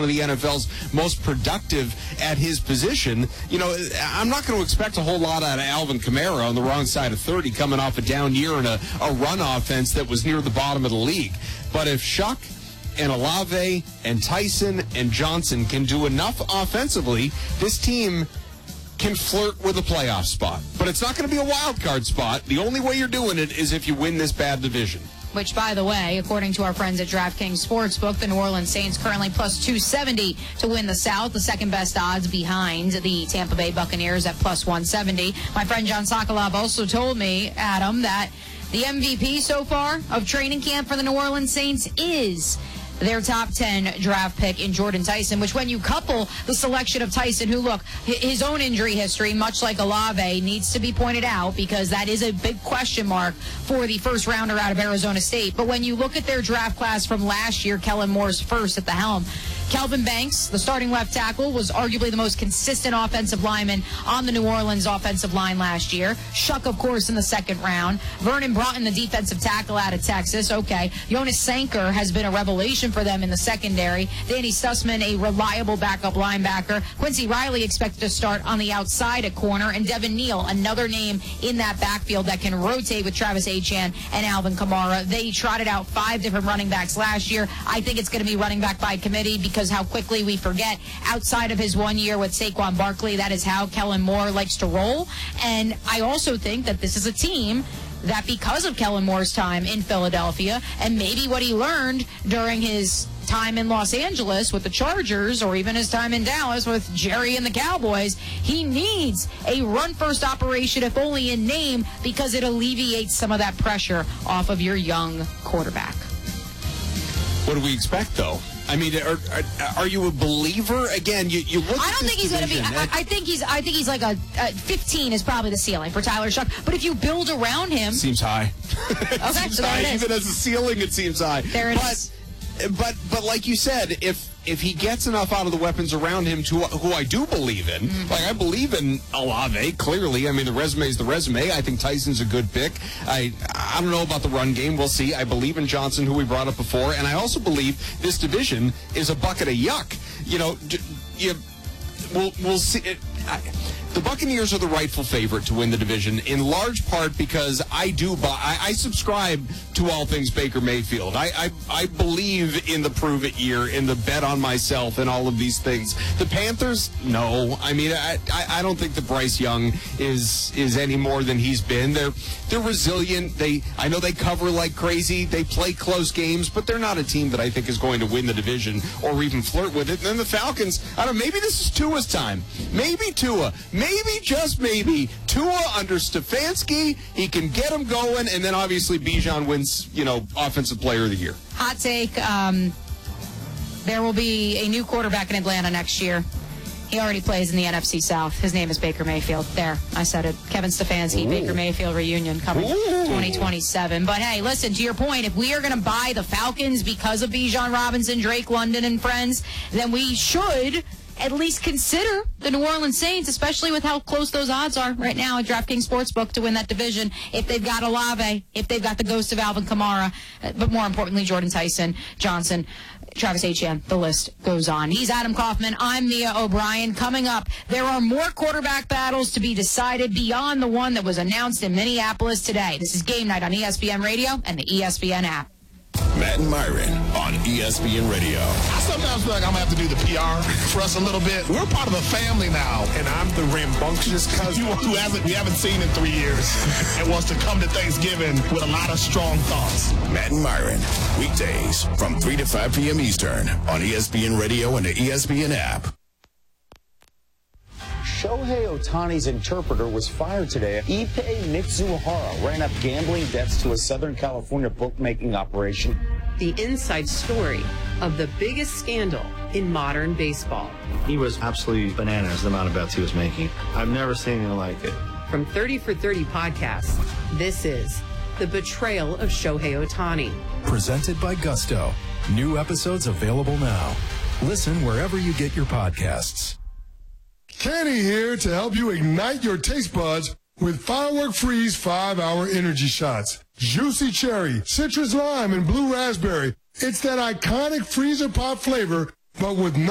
one of the NFL's most productive at his position. You know, I'm not going to expect a whole lot out of Alvin Kamara on the wrong side of 30 coming off a down year and a run offense that was near the bottom of the league. But if Shuck and Olave and Tyson and Johnson can do enough offensively, this team can flirt with a playoff spot. But it's not going to be a wild card spot. The only way you're doing it is if you win this bad division. Which, by the way, according to our friends at DraftKings Sportsbook, the New Orleans Saints currently plus 270 to win the South, the second best odds behind the Tampa Bay Buccaneers at plus 170. My friend John Sokolov also told me, Adam, that the MVP so far of training camp for the New Orleans Saints is their top 10 draft pick in Jordan Tyson, which when you couple the selection of Tyson, who, look, his own injury history, much like Olave, needs to be pointed out because that is a big question mark for the first rounder out of Arizona State. But when you look at their draft class from last year, Kellen Moore's first at the helm, Kelvin Banks, the starting left tackle, was arguably the most consistent offensive lineman on the New Orleans offensive line last year. Shuck, of course, in the second round. Vernon Broughton, the defensive tackle out of Texas. Okay. Jonas Sanker has been a revelation for them in the secondary. Danny Sussman, a reliable backup linebacker. Quincy Riley expected to start on the outside at corner. And Devin Neal, another name in that backfield that can rotate with Travis Etienne and Alvin Kamara. They trotted out 5 different running backs last year. I think it's going to be running back by committee because how quickly we forget outside of his 1 year with Saquon Barkley, that is how Kellen Moore likes to roll. And I also think that this is a team that, because of Kellen Moore's time in Philadelphia and maybe what he learned during his time in Los Angeles with the Chargers or even his time in Dallas with Jerry and the Cowboys, he needs a run-first operation, if only in name, because it alleviates some of that pressure off of your young quarterback. What do we expect, though? I mean, are you a believer? Again, you look. I don't think he's going to be. I think he's like a 15 is probably the ceiling for Tyler Shuck. But if you build around him, seems high. Okay, so there it is. Even as a ceiling, it seems high. There it is. But like you said, if he gets enough out of the weapons around him, to who I do believe in, like I believe in Olave, clearly. I mean, the resume is the resume. I think Tyson's a good pick. I don't know about the run game. We'll see. I believe in Johnson, who we brought up before, and I also believe this division is a bucket of yuck. You know, we'll see. The Buccaneers are the rightful favorite to win the division, in large part because I subscribe to all things Baker Mayfield. I believe in the prove it year, in the bet on myself, and all of these things. The Panthers, no. I mean, I don't think that Bryce Young is any more than he's been. They're resilient. I know they cover like crazy. They play close games, but they're not a team that I think is going to win the division or even flirt with it. And then the Falcons, I don't know, maybe this is Tua's time. Maybe Tua. Maybe, just maybe, Tua under Stefanski, he can get him going, and then obviously Bijan wins, Offensive Player of the Year. Hot take, there will be a new quarterback in Atlanta next year. He already plays in the NFC South. His name is Baker Mayfield. There, I said it. Kevin Stefanski, Baker Mayfield reunion coming 2027. But hey, listen, to your point, if we are going to buy the Falcons because of Bijan Robinson, Drake London, and friends, then we should at least consider the New Orleans Saints, especially with how close those odds are right now at DraftKings Sportsbook to win that division. If they've got Olave, if they've got the ghost of Alvin Kamara, but more importantly, Jordan Tyson, Johnson, Travis Etienne, the list goes on. He's Adam Kaufman. I'm Mia O'Brien. Coming up, there are more quarterback battles to be decided beyond the one that was announced in Minneapolis today. This is Game Night on ESPN Radio and the ESPN app. Matt and Myron on ESPN Radio. I sometimes feel like I'm going to have to do the PR for us a little bit. We're part of a family now. And I'm the rambunctious cousin who we haven't seen in 3 years and wants to come to Thanksgiving with a lot of strong thoughts. Matt and Myron, weekdays from 3 to 5 p.m. Eastern on ESPN Radio and the ESPN app. Shohei Ohtani's interpreter was fired today. Ippei Mitsuhara ran up gambling debts to a Southern California bookmaking operation. The inside story of the biggest scandal in modern baseball. He was absolutely bananas, the amount of bets he was making. I've never seen anything like it. From 30 for 30 podcasts, this is The Betrayal of Shohei Ohtani. Presented by Gusto. New episodes available now. Listen wherever you get your podcasts. Kenny here to help you ignite your taste buds with Firework Freeze 5-hour energy shots. Juicy cherry, citrus lime, and blue raspberry. It's that iconic freezer pop flavor, but with